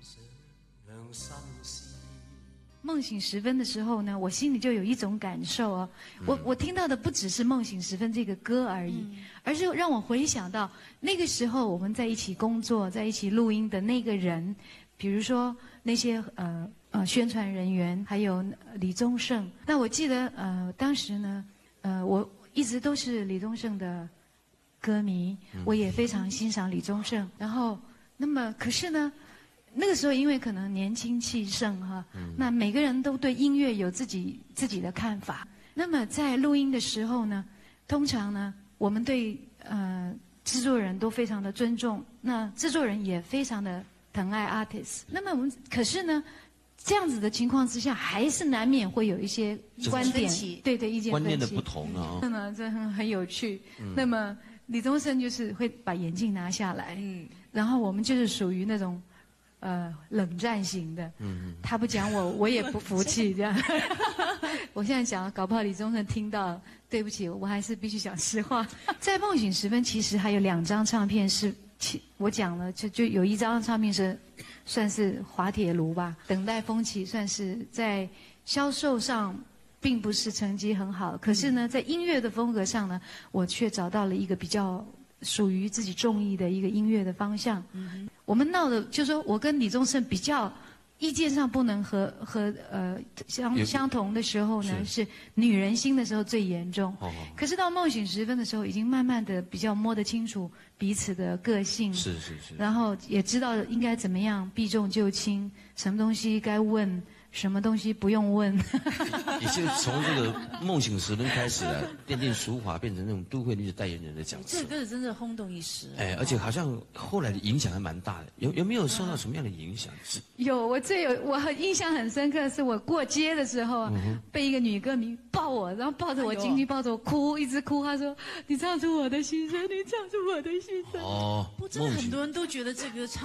梦醒时分的时候呢，我心里就有一种感受哦，我听到的不只是梦醒时分这个歌而已，而是让我回想到那个时候我们在一起工作，在一起录音的那个人，比如说那些宣传人员，还有李宗盛。那我记得当时呢，我一直都是李宗盛的歌迷，我也非常欣赏李宗盛。然后，那么可是呢，那个时候因为可能年轻气盛哈，那每个人都对音乐有自己的看法。那么在录音的时候呢，通常呢，我们对制作人都非常的尊重，那制作人也非常的疼爱 artist。那么我们可是呢，这样子的情况之下，还是难免会有一些观点，对意见分歧， 观念的不同啊。 那么这很有趣。那么李宗盛就是会把眼镜拿下来，然后我们就是属于那种冷战型的，他不讲我也不服气这样。我现在讲，搞不好李宗盛听到，对不起，我还是必须讲实话。在梦醒时分，其实还有2张唱片是，我讲了，就有1张唱片是算是滑铁卢吧，等待风起算是在销售上并不是成绩很好，可是呢，在音乐的风格上呢，我却找到了一个比较属于自己中意的一个音乐的方向。我们闹的，就是说我跟李宗盛比较意见上不能相同的时候呢，是女人心的时候最严重。可是到梦醒时分的时候，已经慢慢的比较摸得清楚彼此的个性，是，然后也知道应该怎么样避重就轻，什么东西该问，什么东西不用问。 也就从这个梦醒时分开始啊，奠定淑华变成那种都会女子代言人的角色。 这个歌真的轰动一时。 而且好像后来的影响还蛮大的。有没有受到什么样的影响？ 有，我印象很深刻，是我过街的时候，被一个女歌迷抱我，然后抱着我进去，抱着我哭，一直哭。她说：“你唱出我的心声，你唱出我的心声。” 不，真的很多人都觉得这个唱。